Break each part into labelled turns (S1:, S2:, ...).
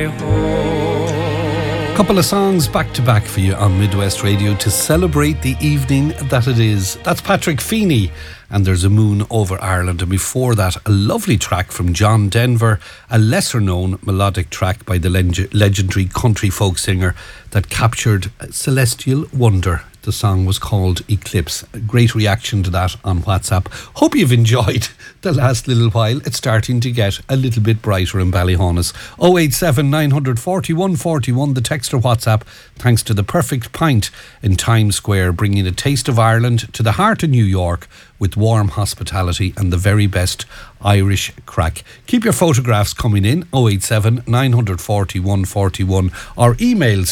S1: Couple of songs back to back for you on Midwest Radio to celebrate the evening that it is. That's Patrick Feeney and There's a Moon Over Ireland, and before that a lovely track from John Denver, a lesser known melodic track by the legendary country folk singer that captured celestial wonder. The song was called Eclipse. A great reaction to that on WhatsApp. Hope you've enjoyed the last little while. It's starting to get a little bit brighter in Ballyhonus. 087 941 41, the text or WhatsApp, thanks to the Perfect Pint in Times Square, bringing a taste of Ireland to the heart of New York with warm hospitality and the very best Irish crack. Keep your photographs coming in, 087 941 41, or email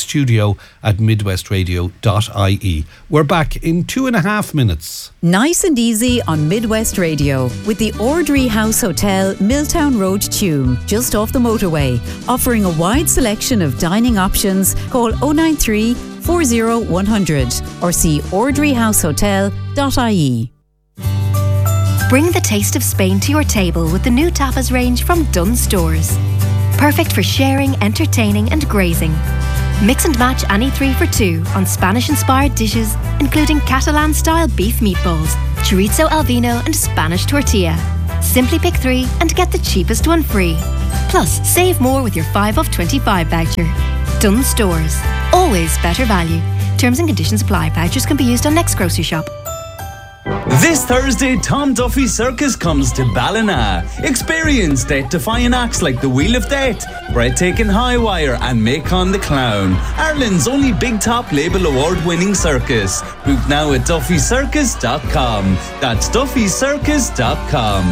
S1: studio@midwestradio.ie. We're back in 2.5 minutes.
S2: Nice and easy on Midwest Radio with the Ordry House Hotel, Milltown Road, Tuam, just off the motorway. Offering a wide selection of dining options. Call 093 40 100 or see ordryhousehotel.ie.
S3: Bring the taste of Spain to your table with the new tapas range from Dunnes Stores. Perfect for sharing, entertaining and grazing. Mix and match any 3 for 2 on Spanish-inspired dishes, including Catalan-style beef meatballs, chorizo al vino and Spanish tortilla. Simply pick 3 and get the cheapest one free. Plus, save more with your 5 off 25 voucher. Dunnes Stores. Always better value. Terms and conditions apply. Vouchers can be used on next grocery shop.
S4: This Thursday, Tom Duffy Circus comes to Ballina. Experience death-defying acts like The Wheel of Death, Breathtaking High Wire and Macon the Clown. Ireland's only big top label award-winning circus. Book now at duffycircus.com. That's duffycircus.com.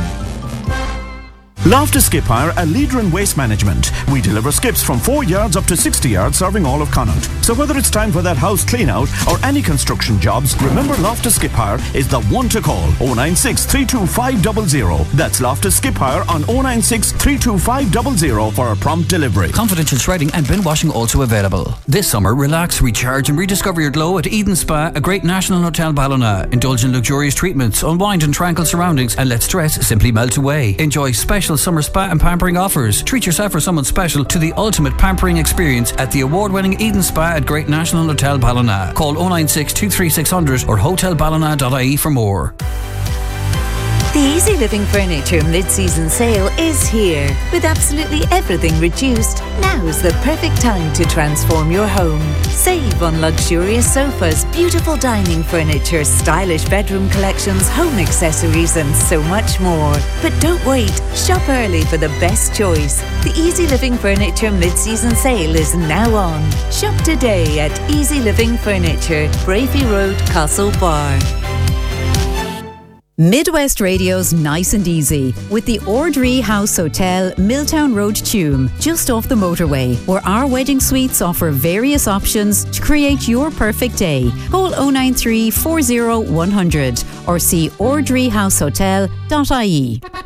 S5: Loftus Skip Hire, a leader in waste management. We deliver skips from 4 yards up to 60 yards, serving all of Connaught. So whether it's time for that house clean out or any construction jobs, remember Loftus Skip Hire is the one to call. 096 325 00. That's Loftus Skip Hire on 096 325 00 for a prompt delivery.
S6: Confidential shredding and bin washing also available. This summer, relax, recharge and rediscover your glow at Eden Spa, a great national hotel Ballina. Indulge in luxurious treatments, unwind in tranquil surroundings and let stress simply melt away. Enjoy special summer spa and pampering offers. Treat yourself or someone special to the ultimate pampering experience at the award-winning Eden Spa at Great National Hotel Ballina. Call 096 23600 or hotelballina.ie for more.
S2: The Easy Living Furniture mid-season sale is here. With absolutely everything reduced, now's the perfect time to transform your home. Save on luxurious sofas, beautiful dining furniture, stylish bedroom collections, home accessories and so much more. But don't wait, shop early for the best choice. The Easy Living Furniture mid-season sale is now on. Shop today at Easy Living Furniture, Brafey Road, Castlebar. Midwest Radio's Nice and Easy with the Ordry House Hotel, Milltown Road, Tuam, just off the motorway, where our wedding suites offer various options to create your perfect day. Call 093 40 100 or see ordryhousehotel.ie.